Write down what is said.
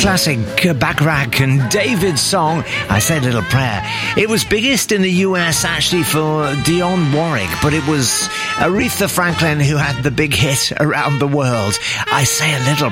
classic Bacharach and David's song, I Say a Little Prayer. It was biggest in the US actually for Dionne Warwick, but it was Aretha Franklin who had the big hit around the world, I Say a Little